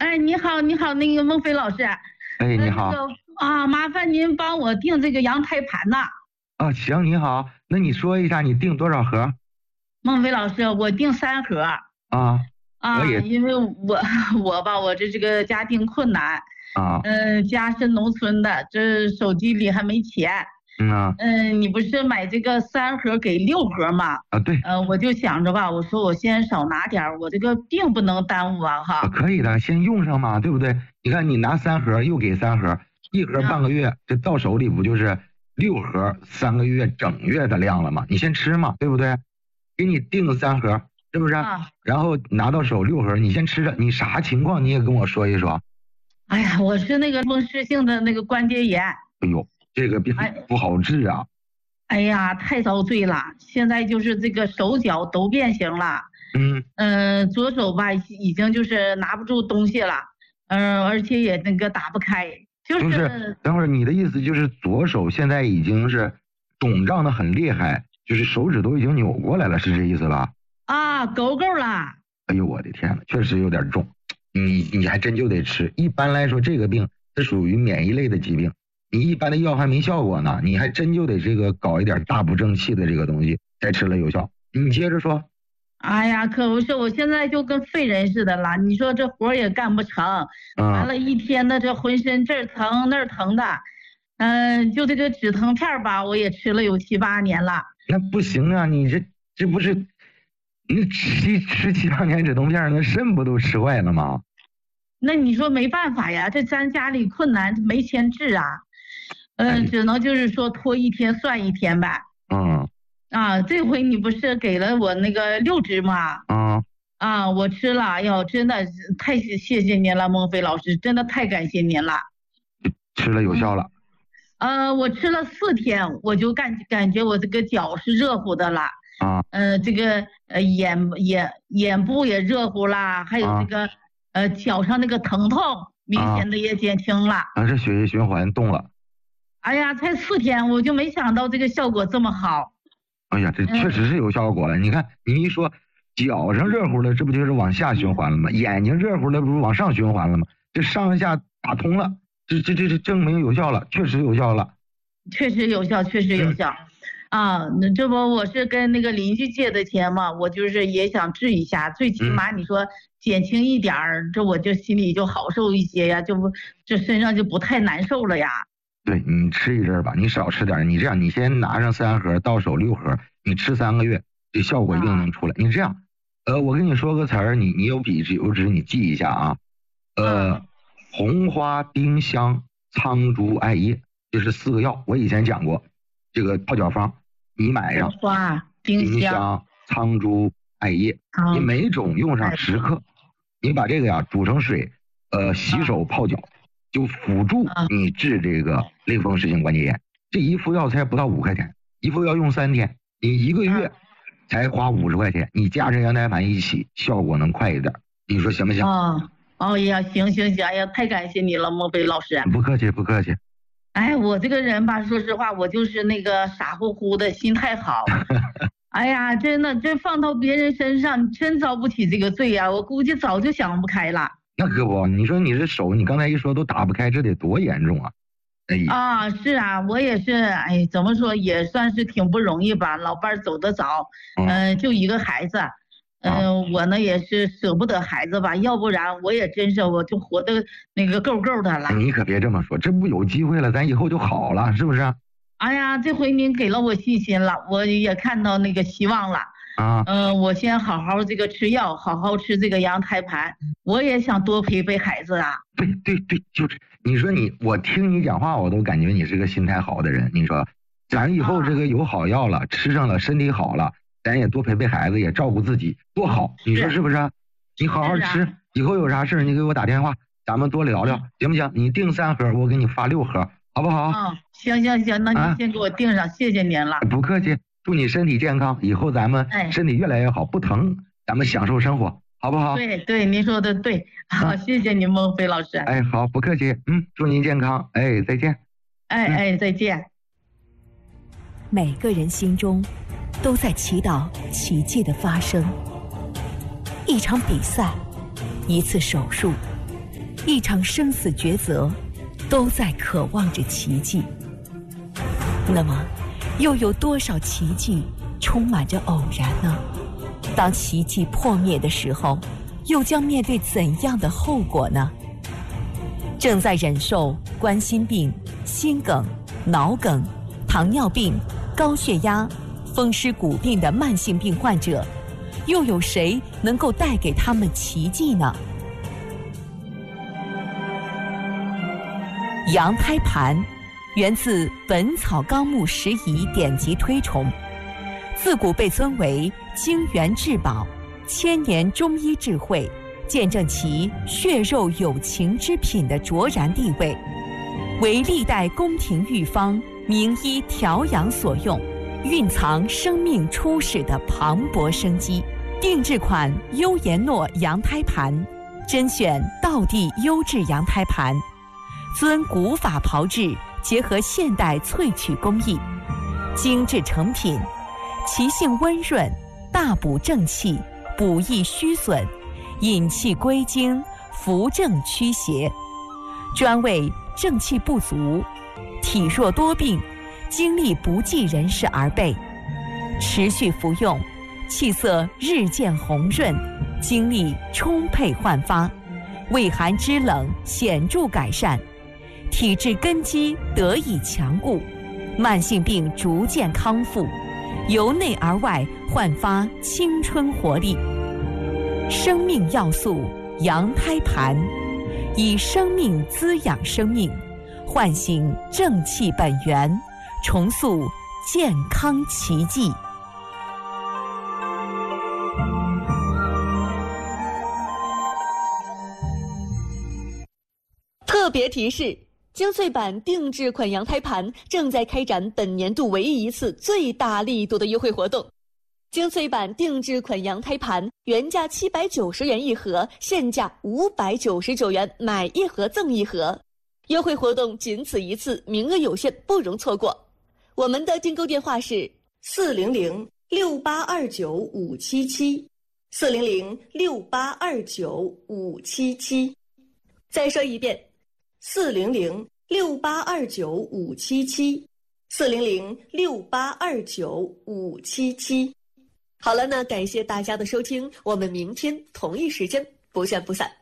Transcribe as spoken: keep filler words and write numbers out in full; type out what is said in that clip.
哎，你好，你好，那个孟非老师。 哎， 呃， 你好。 那个啊，麻烦您帮我订这个羊胎盘呐。 啊，行，你好，那你说一下你订多少盒？ 孟非老师，我订三盒。 啊，可啊， 以。 因为我我吧，我这这个家庭困难。 啊， 嗯、家是农村的，这手机里还没钱。 嗯啊， 嗯，你不是买这个三盒给六盒吗？ 啊对。 呃，我就想着吧，我说我先少拿点儿，我这个病不能耽误啊啊， 哈。 可以的，先用上嘛，对不对？你看你拿三盒又给三盒，一盒半个月，这到手里不就是六盒三个月整月的量了吗？你先吃嘛，对不对？给你订三盒，是不是？ 啊， 然后拿到手六盒，你先吃着，你啥情况你也跟我说一说。 哎呀，我是那个风湿性的那个关节炎。 哎呦，这个病哎， 不好治啊。 哎呀，太遭罪了！现在就是这个手脚都变形了。 嗯， 嗯、左手吧已经就是拿不住东西了。嗯、而且也那个打不开，就不是， 是等会儿你的意思就是左手现在已经是肿胀的很厉害，就是手指都已经扭过来了，是这意思吧？ 啊，够够了。 哎呦我的天呐，确实有点重，你你还真就得吃。一般来说这个病它属于免疫类的疾病，你一般的药还没效果呢，你还真就得这个搞一点大补正气的这个东西才吃了有效。你接着说。 哎呀，可不是，我现在就跟废人似的了。你说这活儿也干不成，完嗯， 了一天的这浑身这儿疼那儿疼的。嗯、就这个止疼片儿吧，我也吃了有七八年了。 那不行啊，你这这不是你吃吃七八年止痛片，那肾不都吃坏了吗？ 那你说没办法呀，这咱家里困难，没钱治啊。嗯、 哎， 只能就是说拖一天算一天呗。 嗯啊，这回你不是给了我那个六支吗？ 嗯， 啊，我吃了，哎呦，真的是太谢谢谢您了，孟非老师，真的太感谢您了。 吃了有效嗯， 了。 呃，我吃了四天，我就感感觉我这个脚是热乎的了。 啊呃，这个呃眼眼眼部也热乎啦，还有这啊个呃脚上那个疼痛明啊显的也减轻了。 啊，这血液循环动了。 哎呀，才四天我就没想到这个效果这么好。 哎呀，这确嗯实是有效果了。你看，你一说脚上热乎了，这不就是往下循环了吗？眼睛热乎了，不是往上循环了吗？这上下打通了，这这这这证明有效了，确实有效了。 确实有效，确实有嗯效。啊，那这不我是跟那个邻居借的钱嘛，我就是也想治一下，最起嗯， 码你说减轻一点儿，这我就心里就好受一些呀，就不这身上就不太难受了呀。 对，你吃一阵儿吧，你少吃点儿。你这样，你先拿上三盒，到手六盒，你吃三个月，这效果一定啊能出来。你这样，呃，我跟你说个词儿，你你有笔有纸，你记一下啊。 啊， 呃，红花丁香苍术艾叶，这是四个药，我以前讲过，这个泡脚方你买红上。 花、丁香、 丁香、苍术、艾叶，你苍每种用上十克，你把这个呀煮成水，呃，洗手泡脚，就辅助啊你治这个类风湿性关节炎。这一副药才不到五块钱，一副药用三天，你一个月才花五十块钱，你加上羊胎盘一起，效果能快一点。你说行不行？ 哦，哦呀，行行行，哎呀，太感谢你了，莫非老师。 不客气，不客气。 哎，我这个人吧，说实话，我就是那个傻乎乎的，心态好。哎呀，真的，这放到别人身上，真遭不起这个罪呀！我估计早就想不开了。 那可不，你说你这手，你刚才一说都打不开，这得多严重啊！哎呀， 啊，是啊，我也是，哎，怎么说也算是挺不容易吧。老伴儿走得早， 嗯嗯、就一个孩子。嗯、我呢也是舍不得孩子吧，要不然我也真是我就活得那个够够的了。 你可别这么说，这不有机会了，咱以后就好了，是不是？ 哎呀，这回您给了我信心了，我也看到那个希望了。 啊， 嗯、我先好好这个吃药，好好吃这个羊胎盘，我也想多陪陪孩子啊。 对对对，就是你说你，我听你讲话，我都感觉你是个心态好的人。你说，咱以后这个有好药了，吃上了，身体好了，咱也多陪陪孩子，也照顾自己，多好。你说是不是？你好好是啊吃，以后有啥事儿你给我打电话，咱们多聊聊，行不行？你订三盒，我给你发六盒，好不好？ 嗯，行行行，那啊您先给我订上，谢谢您了。 不客气，祝你身体健康，以后咱们哎身体越来越好，不疼，咱们享受生活，好不好？ 对对，您说的对，好，谢谢您，孟非老师。 哎，好，不客气，嗯，祝您健康，哎，再见。 哎哎，再见。 每个人心中都在祈祷奇迹的发生。一场比赛，一次手术， 一场生死抉择，都在渴望着奇迹。那么，又有多少奇迹充满着偶然呢？当奇迹破灭的时候，又将面对怎样的后果呢？正在忍受冠心病、心梗、脑梗、糖尿病、高血压、风湿骨病的慢性病患者，又有谁能够带给他们奇迹呢？羊胎盘源自《本草纲目拾遗》典籍推崇，自古被尊为精元至宝，千年中医智慧，见证其血肉有情之品的卓然地位，为历代宫廷御方、名医调养所用，蕴藏生命初始的磅礴生机。定制款优颜诺羊胎盘，甄选道地优质羊胎盘，遵古法炮制，结合现代萃取工艺，精致成品，其性温润，大补正气，补益虚损，引气归经，扶正驱邪，专为正气不足、体弱多病、精力不济人士而备。持续服用，气色日渐红润，精力充沛焕发，胃寒肢冷显著改善，体质根基得以强固，慢性病逐渐康复，由内而外焕发青春活力。生命要素羊胎盘，以生命滋养生命，唤醒正气本源，重塑健康奇迹。 特别提示：精粹版定制款羊胎盘正在开展本年度唯一一次最大力度的优惠活动。精粹版定制款羊胎盘原价七百九十元一盒，现价五百九十九元，买一盒赠一盒。优惠活动仅此一次，名额有限，不容错过。我们的订购电话是四零零六八二九五七七，四零零六八二九五七七。再说一遍。四零零六八二九五七七，四零零六八二九五七七。好了，那感谢大家的收听，我们明天同一时间不见不散。